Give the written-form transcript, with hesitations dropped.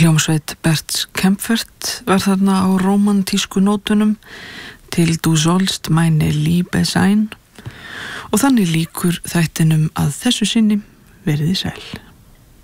Hljómsveit Berts Kempfert var þarna á rómantísku nótunum til Du sollst meine Liebe sein og þannig lýkur þættinum að þessu sinni. Verið þið sæl.